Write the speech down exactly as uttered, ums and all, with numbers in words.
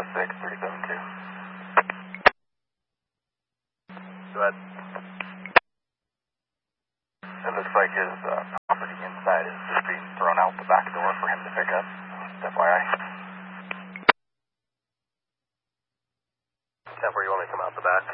six, three seven two. Go ahead. It looks like his uh, property inside is just being thrown out the back door for him to pick up. Just F Y I. Temp, where you want me to come out the back?